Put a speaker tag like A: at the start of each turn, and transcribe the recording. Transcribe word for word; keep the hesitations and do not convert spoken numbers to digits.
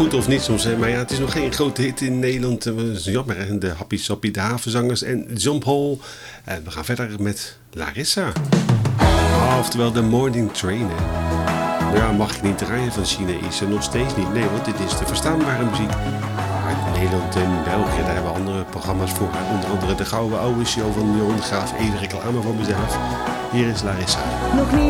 A: goed of niet soms, hè? Maar ja, het is nog geen grote hit in Nederland. Dat is jammer, hè? De Happy Sappy, de Havenzangers en John Paul. En we gaan verder met Larissa. Ah, oftewel de Morning Train, hè? Ja, mag ik niet draaien van Chinees? Nog steeds niet. Nee, want dit is de verstaanbare muziek. Uit Nederland en België, daar hebben we andere programma's voor. Onder andere de Gouden Oude Show van Johan de Graaf. Even reclame voor mezelf. Hier is Larissa.
B: Nog niet.